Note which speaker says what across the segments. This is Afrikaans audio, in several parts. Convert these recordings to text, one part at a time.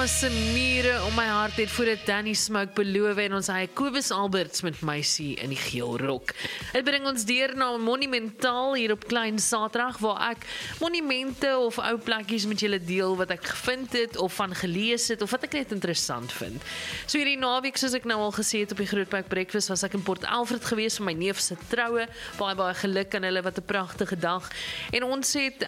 Speaker 1: Se mure om my hart het voor dit Danny Smoke beloof en ons hy Kobus Alberts met Meisie in die geel rok. Dit bring ons deur na Monumentaal hier op Klein Saterdag waar ek monumente of ou plekkies met julle deel wat ek gevind het of van gelees het of wat ek net interessant vind. So hierdie naweek soos ek nou al gesê het op die Grootpark Breakfast was ek in Port Alfred gewees vir my neef se troue. Baie geluk aan hulle, wat 'n pragtige dag. En ons het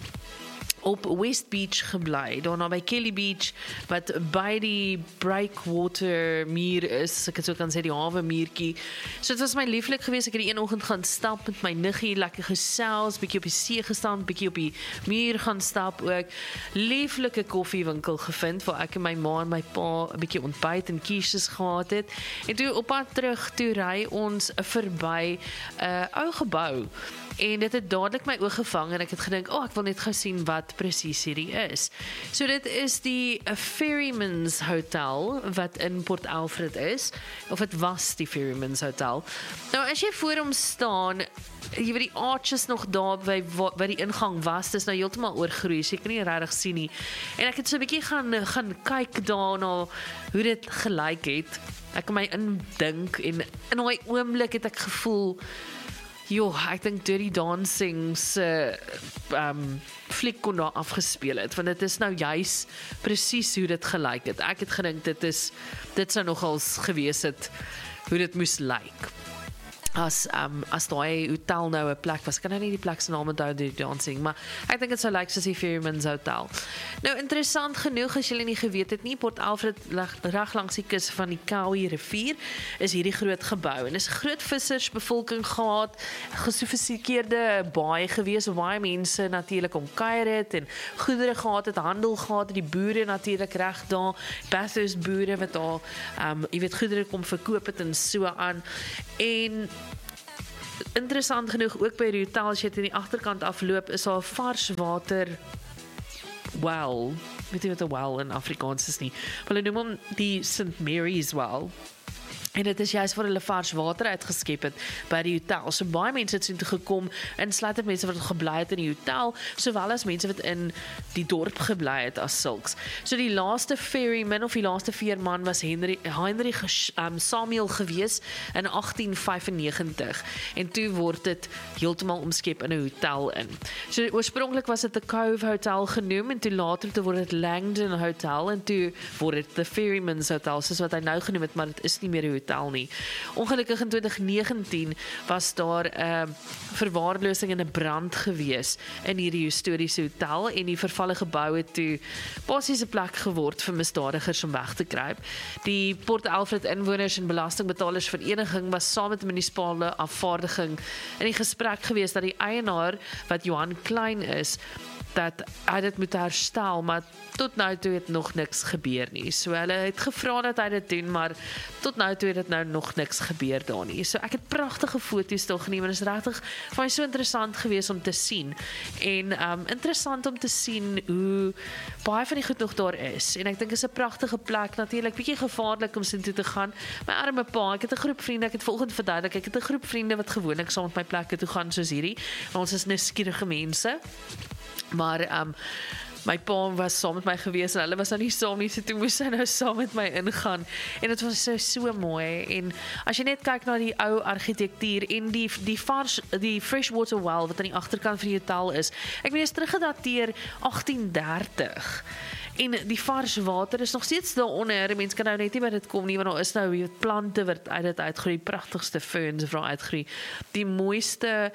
Speaker 1: op West Beach gebly, daarna by Kelly Beach, wat by die Breakwater muur is, ek het so kan sê die hawe muurtjie. So dit was my lieflik geweest, ek het die een oggend gaan stap met my niggie, lekker gesels, bietjie op die see gestaan, bietjie op die muur gaan stap ook. Lieflike koffiewinkel gevind, waar ek en my ma en my pa 'n bietjie ontbyt en quiches gehad het. En toe op pad terug, toe ry ons verby 'n ou gebou. En dit het dadelik my oog gevang en ek het gedink, ek wil net gou sien wat presies hierdie is. So dit is die Ferryman's Hotel wat in Port Alfred is, of het was die Ferryman's Hotel. Nou as jy voor hom staan, jy weet die arches nog daar by die ingang was, dis nou heeltemal oorgroei, so jy kan nie regtig sien nie. En ek het so 'n bietjie gaan kyk daarna hoe dit gelyk het. Ek kan my indink en in daai oomblik het ek gevoel, ek dink Dirty Dancing se fliek kon daar afgespeel het, want dit is nou juis presies hoe dit gelyk het. Ek het gedink dit sou nogals gewees het hoe dit moes lyk. As daai hotel nou 'n plek was, kan nou nie die plek se naam onthou, Dirty Dancing, maar ek dink dit sou lyk soos die Ferryman's Hotel. Nou interessant genoeg, as julle nie geweet het nie, Port Alfred reg langs die kus van die Kauai rivier is hierdie groot gebou en is 'n groot vissersbevolking gehad, gesofistikeerde baie gewees, waar baie mense natuurlik om kuier het en goedere gehad het, handel gehad het, die boere natuurlik reg daar, Bathurst boere wat daar goedere kom verkoop het en so aan. En interessant genoeg, ook by die hotel, as jy in die agterkant afloop, is daar vars water well. Weet jy wat 'n well in Afrikaans is nie. Hulle noem hom die St. Mary's well. En dit is juist waar hulle vars water uitgeskep het by die hotel. So baie mense het toe gekom, insluitend mense wat gebly het in die hotel, sowel as mense wat in die dorp gebly het as sulks. So die laaste ferryman of die laaste veerman was Heinrich Samuel gewees in 1895. En toe word dit heeltemal omskep in 'n hotel in. So oorspronklik was dit 'n Cove Hotel genoem en toe later word dit Langdon Hotel en toe word dit the Ferryman's Hotel, soos wat hy nou genoem het, maar dit is nie meer 'n hotel nie. Ongelukkig in 2019 was daar 'n verwaarlosing en 'n brand gewees in hierdie historiese hotel en die vervalle gebou het toe basies 'n plek geword vir misdadigers om weg te kruip. Die Port Alfred inwoners en belastingbetalers vereniging was saam met die munisipale afvaardiging in die gesprek gewees dat die eienaar wat Johan Klein is, dat hy dit moet herstel, maar tot nou toe het nog niks gebeur nie. So hulle het gevra dat hy dit doen, maar tot nou toe het dit nou nog niks gebeur daar nie. So ek het pragtige foto's daar geneem en dit is regtig vir my so interessant geweest om te sien. En interessant om te sien hoe baie van die goed nog daar is. En ek dink is 'n pragtige plek, natuurlik bietjie gevaarlik om sin toe te gaan. My arme pa, ek het 'n groep vriende, ek het volgende verduidelik, ek het 'n groep vriende wat gewoonlik saam met my plekke toe gaan soos hierdie. Ons is nuuskierige mense. Maar my pa was saam met my gewees en hulle was nou nie saam nie, so toe moes hy nou saam met my ingaan. En dit was so mooi. En as jy net kyk na die ou argitektuur en die freshwater well wat aan die agterkant van die hotel is. Ek weet, is teruggedateer 1830. En die vars water is nog steeds daaronder. Mense kan nou net nie by dit kom nie, want daar is nou plante wat uit dit uitgroei, pragtigste ferns wat uitgroei. Die mooiste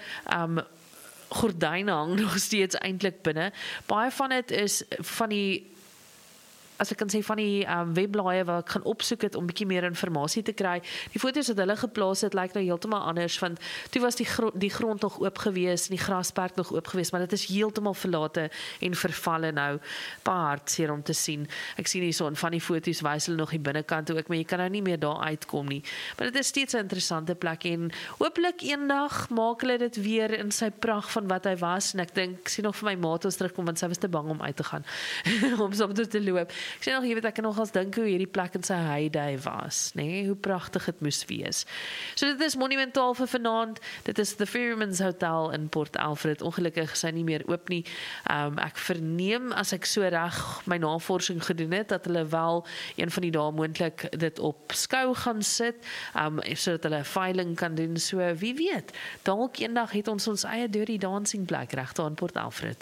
Speaker 1: gordyne hang nog steeds eintlik binne. Baie van dit is van die, as ek kan sê, van die webblaaie wat ek gaan opsoek het om bietjie meer inligting te kry. Die foto's wat hulle geplaas het, lyk nou heeltemal anders, want toe was die grond nog oop gewees, en die grasperk nog oop gewees, maar dit is heeltemal verlate en vervalle nou. Baie hartseer om te sien. Ek sien hier so van die foto's wys hulle nog die binnekant ook, maar jy kan nou nie meer daar uitkom nie. Maar dit is steeds 'n interessante plek en hopelik eendag maak hulle dit weer in sy pragt van wat hy was, en ek dink, ek sien nog vir my ma toe ons terugkom, want sy was te bang om uit te gaan, om saam toe te loop. Ek sê nog, jy weet, ek kan nog as dink hoe hierdie plek in sy heyday was, nee, hoe pragtig dit moes wees. So dit is monumentaal vir vanaand, dit is the Ferryman's Hotel in Port Alfred, ongelukkig is hy nie meer oop nie. Ek verneem, as ek so reg my navorsing gedoen het, dat hulle wel een van die dae moontlik dit op skou gaan sit, sodat hulle 'n veiling kan doen, so wie weet, dalk eendag het ons eie Dirty Dancing plek reg daar in Port Alfred.